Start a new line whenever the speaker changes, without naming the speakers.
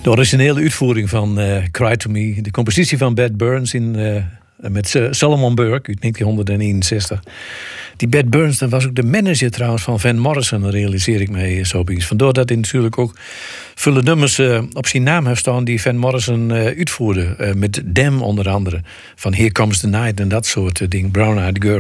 De originele uitvoering van Cry to Me. De compositie van Bad Burns met Solomon Burke uit 1961. Die Bad Burns, dat was ook de manager trouwens van Van Morrison, realiseer ik me zo bij. Vandaar dat hij natuurlijk ook veel nummers op zijn naam heeft staan die Van Morrison uitvoerde. Met Them onder andere. Van Here Comes the Night en dat soort dingen. Brown Eyed Girl.